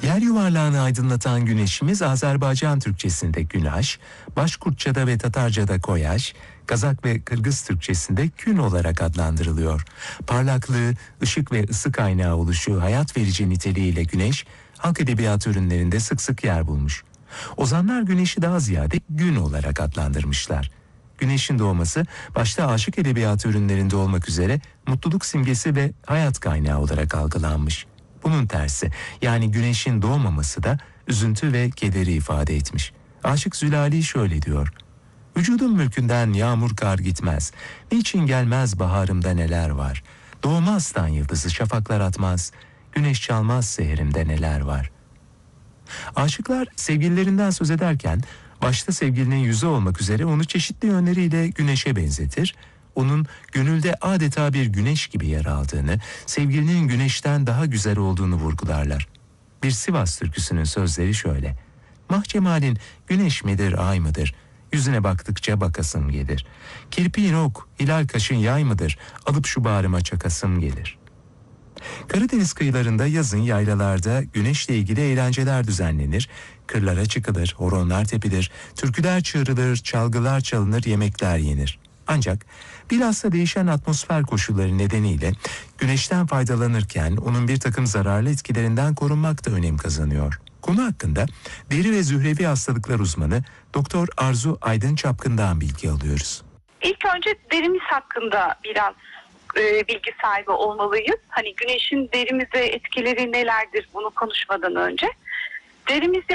Yer yuvarlağını aydınlatan güneşimiz Azerbaycan Türkçesinde günaş, Başkurtça'da ve Tatarca'da koyaş, Kazak ve Kırgız Türkçesinde kün olarak adlandırılıyor. Parlaklığı, ışık ve ısı kaynağı oluşu, hayat verici niteliğiyle güneş, halk edebiyatı ürünlerinde sık sık yer bulmuş. Ozanlar güneşi daha ziyade gün olarak adlandırmışlar. Güneşin doğması başta aşık edebiyatı ürünlerinde olmak üzere mutluluk simgesi ve hayat kaynağı olarak algılanmış. Bunun tersi, yani güneşin doğmaması da üzüntü ve kederi ifade etmiş. Aşık Zülali şöyle diyor: "Vücudum mülkünden yağmur kar gitmez. Niçin gelmez baharımda neler var? Doğmaz tan yıldızı şafaklar atmaz. Güneş çalmaz seherimde neler var." Aşıklar sevgililerinden söz ederken başta sevgilinin yüzü olmak üzere onu çeşitli yönleriyle güneşe benzetir. Onun gönülde adeta bir güneş gibi yer aldığını, sevgilinin güneşten daha güzel olduğunu vurgularlar. Bir Sivas türküsünün sözleri şöyle: "Mahcemalin güneş midir ay mıdır? Yüzüne baktıkça bakasım gelir. Kirpiğin ok, hilal kaşın yay mıdır? Alıp şu bağrıma çakasım gelir." Karadeniz kıyılarında yazın yaylalarda güneşle ilgili eğlenceler düzenlenir, kırlara çıkılır, horonlar tepilir, türküler çığırılır, çalgılar çalınır, yemekler yenir. Ancak bilhassa değişen atmosfer koşulları nedeniyle güneşten faydalanırken onun bir takım zararlı etkilerinden korunmak da önem kazanıyor. Konu hakkında deri ve zührevi hastalıklar uzmanı Doktor Arzu Aydın Çapkın'dan bilgi alıyoruz. İlk önce derimiz hakkında biraz bilgi sahibi olmalıyız. Hani güneşin derimize etkileri nelerdir bunu konuşmadan önce. Derimiz